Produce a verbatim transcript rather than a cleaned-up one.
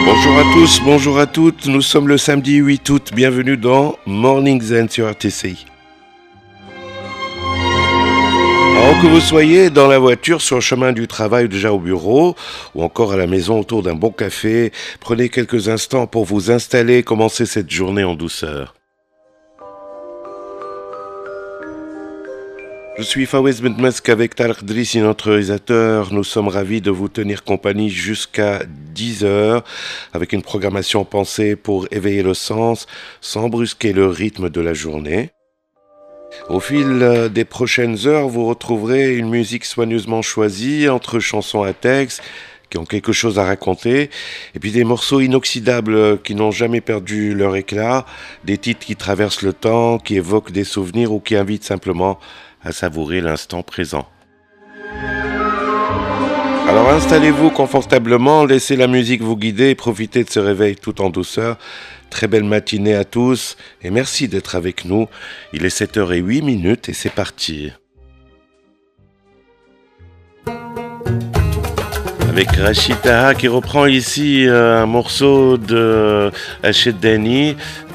Bonjour à tous, bonjour à toutes, nous sommes le samedi huit août, bienvenue dans Morning Zen sur R T C I. Alors que vous soyez dans la voiture, sur le chemin du travail ou déjà au bureau, ou encore à la maison autour d'un bon café, prenez quelques instants pour vous installer et commencer cette journée en douceur. Je suis Fawez Bentmesk avec Tarek Drissi, notre réalisateur. Nous sommes ravis de vous tenir compagnie jusqu'à dix heures avec une programmation pensée pour éveiller le sens sans brusquer le rythme de la journée. Au fil des prochaines heures, vous retrouverez une musique soigneusement choisie entre chansons à texte qui ont quelque chose à raconter, et puis des morceaux inoxydables qui n'ont jamais perdu leur éclat, des titres qui traversent le temps, qui évoquent des souvenirs ou qui invitent simplement à savourer l'instant présent. Alors installez-vous confortablement, laissez la musique vous guider et profitez de ce réveil tout en douceur. Très belle matinée à tous et merci d'être avec nous. Il est sept heures zéro huit minutes et c'est parti. Avec Rachid Taha qui reprend ici euh, un morceau de Hachet Dani,